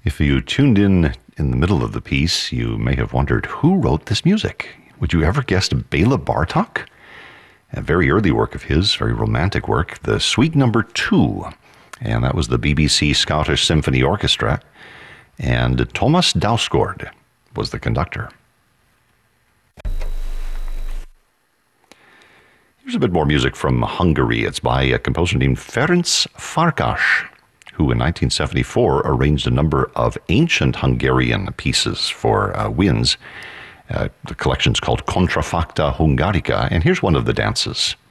If you tuned in the middle of the piece, you may have wondered who wrote this music. Would you ever guess Bela Bartok? A very early work of his, very romantic work, the Suite Number 2. And that was the BBC Scottish Symphony Orchestra. And Thomas Dausgaard was the conductor. Here's a bit more music from Hungary. It's by a composer named Ferenc Farkas, who in 1974 arranged a number of ancient Hungarian pieces for winds. The collection's called Contrafacta Hungarica, and here's one of the dances.